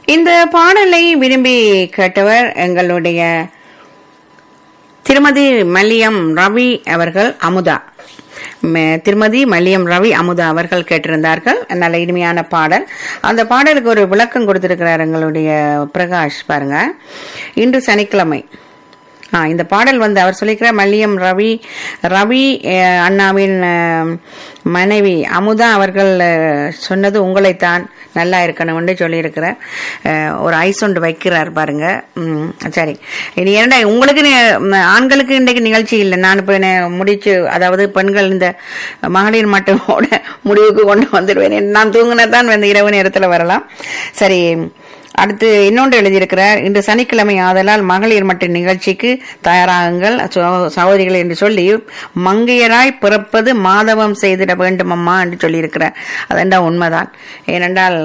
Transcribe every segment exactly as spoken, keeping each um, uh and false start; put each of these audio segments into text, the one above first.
இந்த பாடலை விரும்பி கேட்டவர் எங்களுடைய திருமதி மல்லியம் ரவி அவர்கள் அமுதா. திருமதி மல்லியம் ரவி அமுதா அவர்கள் கேட்டிருந்தார்கள். நல்ல இனிமையான பாடல். அந்த பாடலுக்கு ஒரு விளக்கம் கொடுத்திருக்கிறார் எங்களுடைய பிரகாஷ். பாருங்க, இன்று சனிக்கிழமை. ஆ இந்த பாடல் வந்து அவர் சொல்லிக்கிறார், மல்லியம் ரவி ரவி அண்ணாவின் மனைவி அமுதா அவர்கள் சொன்னது உங்களைத்தான், நல்லா இருக்கணும்னு சொல்லியிருக்கிறார். ஒரு ஐஸ் ஒன்று வைக்கிறார் பாருங்க. ம் சரி, இனி ஏன்டா உங்களுக்கு ஆண்களுக்கு இன்றைக்கு நிகழ்ச்சி இல்லை. நான் இப்போ முடிச்சு, அதாவது பெண்கள் இந்த மகளிர் மட்டுமோட முடிவுக்கு கொண்டு வந்துடுவேன். நான் தூங்கினா தான் வந்து இரவு நேரத்தில் வரலாம். சரி, அடுத்து இன்னொன்று எழுதியிருக்கிறார், இன்று சனிக்கிழமை ஆதலால் மகளிர் மற்ற நிகழ்ச்சிக்கு தயாராகுங்கள் சகோதரிகள் என்று சொல்லி, மங்கையராய் பிறப்பது மாதவம் செய்திட வேண்டும் அம்மா என்று சொல்லியிருக்கிறார். அதெண்டா உண்மைதான். ஏனென்றால்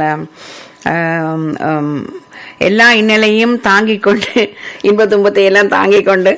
எல்லா இன்னலையும் தாங்கிக் கொண்டு, இன்ப துன்பத்தை எல்லாம் தாங்கிக் கொண்டு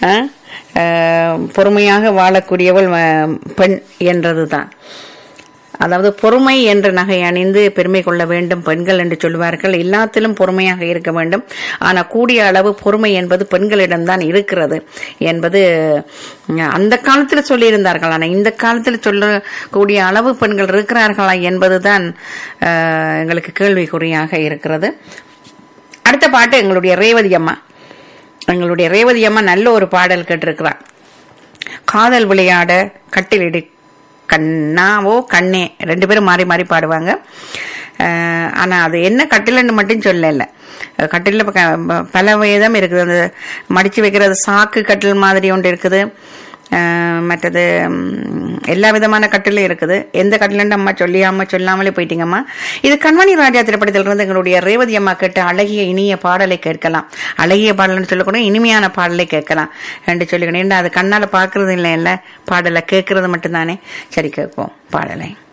பொறுமையாக வாழக்கூடியவள் பெண் என்றதுதான். அதாவது பொறுமை என்ற நகை அணிந்து பெருமை கொள்ள வேண்டும் பெண்கள் என்று சொல்வார்கள். எல்லாத்திலும் பொறுமையாக இருக்க வேண்டும். ஆனா கூடிய அளவு பொறுமை என்பது பெண்களிடம்தான் இருக்கிறது என்பது அந்த காலத்தில் சொல்லியிருந்தார்கள். ஆனா இந்த காலத்தில் சொல்லக்கூடிய அளவு பெண்கள் இருக்கிறார்களா என்பதுதான் எங்களுக்கு கேள்விக்குறியாக இருக்கிறது. அடுத்த பாட்டு எங்களுடைய ரேவதி அம்மா. எங்களுடைய ரேவதி அம்மா நல்ல ஒரு பாடல் கேட்டிருக்கிறார். காதல் விளையாட கட்டிலிடு கண்ணாவோ கண்ணே, ரெண்டு பேரும் மாறி மாறி பாடுவாங்க. ஆனா அது என்ன கட்டிலன்னு மட்டும் சொல்லல. கட்டில பல விதம் இருக்குது. அந்த மடிச்சு வைக்கிறது சாக்கு கட்டில் மாதிரி ஒன்று இருக்குது. மற்றது எல்லா விதமான கட்டிலும் இருக்குது. எந்த கட்டிலன்னு அம்மா சொல்லியாம சொல்லாமலே போயிட்டீங்கம்மா. இது கண்மணி ராஜா திரைப்படத்தில் இருந்து எங்களுடைய ரேவதி அம்மா கேட்ட அழகிய இனிய பாடலை கேட்கலாம். அழகிய பாடல்னு சொல்லக்கூட இனிமையான பாடலை கேட்கலாம் என்று சொல்லிக்கணும். ஏன்னா அது கண்ணால பாக்குறது இல்லை, இல்ல பாடலை கேட்கறது மட்டும்தானே. சரி, கேட்போம் பாடலை.